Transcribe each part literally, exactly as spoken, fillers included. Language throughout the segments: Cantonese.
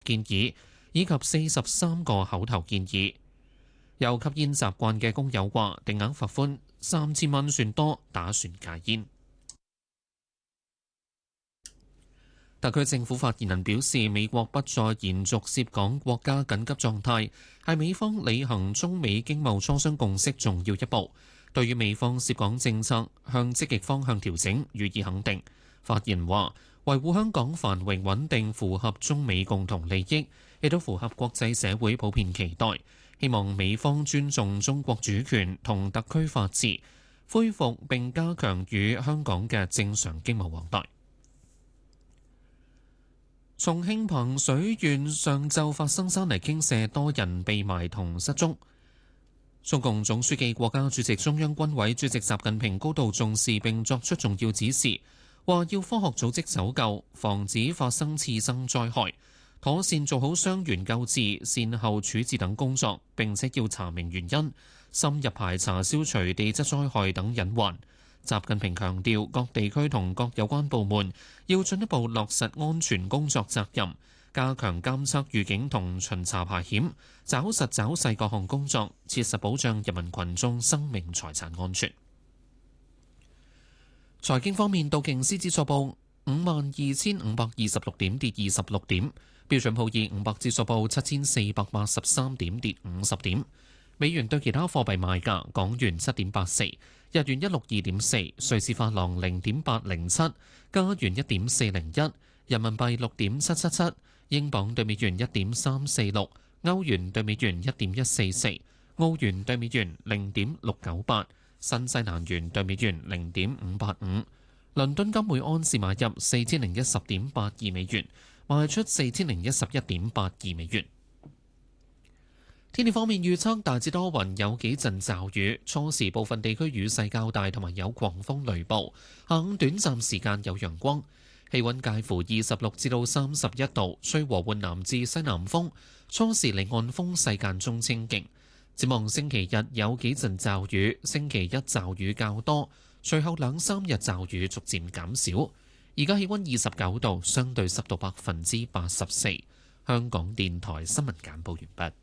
建議，以及四十三個口頭建議。有吸煙習慣嘅工友話，定額罰款三千蚊算多，打算戒煙。特區政府發言人表示，美國不再延續涉港國家緊急狀態，係美方履行中美經貿磋商共識重要一步。對於美方涉港政策向積極方向調整，予以肯定。發言話，維護香港繁榮穩定符合中美共同利益，亦都符合國際社會普遍期待。希望美方尊重中國主權同特區法治，恢復並加強與香港嘅正常經貿往來。重慶彭水縣上晝發生山泥傾瀉，多人被埋同失蹤。中共總書記、國家主席、中央軍委主席習近平高度重視並作出重要指示，話要科學組織搜救，防止發生次生災害，妥善做好傷員救治、善後處置等工作，並且要查明原因，深入排查消除地質災害等隱患。習近平強調，各地區同各有關部門要進一步落實安全工作責任，加強監測預警同巡查排險，抓實抓細各項工作，切實保障人民群眾生命財產安全。財經方面，道瓊斯指數報五萬二千五百二十六點，跌二十六點；標準普爾五百指數報七千四百八十三點，跌五十點。美元對其他貨幣賣價：港元七點八四，日元一六二點四，瑞士法郎零點八零七，加元一點四零一，人民幣六點七七七，英鎊對美元一點三四六，歐元對美元一點一四四，澳元對美元零點六九八，新西蘭元對美元零點五八五。倫敦金每安士買入四千零一十點八二美元，賣出四千零一十一點八二美元。天氣方面預測大致多雲，有幾陣驟雨，初時部分地區雨勢較大，同埋有狂風雷暴。下午短暫時間有陽光，氣溫介乎二十六至到三十一度，吹和緩南至西南風。初時離岸風勢間中清勁。展望星期日有幾陣驟雨，星期一驟雨較多，隨後兩三日驟雨逐漸減少。而家氣溫二十九度，相對濕度百分之八十四。香港電台新聞簡報完畢。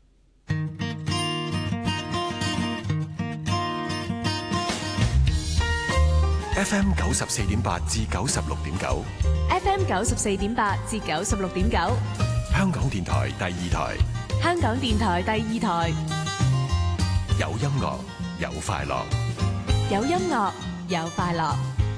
F M 九十四點八至九十六點九 ，F M 九十四點八至九十六點九， 香港電台第二台， 香港電台第二台， 有音樂有快樂， 有音樂有快樂。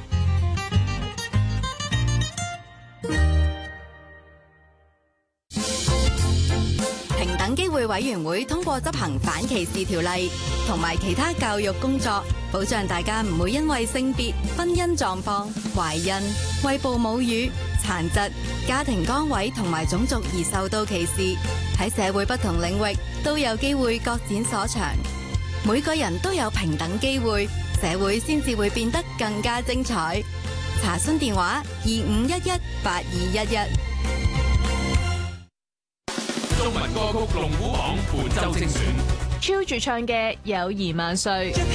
平等機會委員會通過執行反歧視條例同埋其他教育工作，保障大家唔會因為性別、婚姻狀況、懷孕、餵哺母乳、殘疾、家庭崗位同埋種族而受到歧視。喺社會不同領域都有機會各展所長。每個人都有平等機會，社會先至會變得更加精彩。查詢電話：二五一一八二一一。 中文歌曲龍虎榜本周精選， 超住唱嘅友誼萬歲。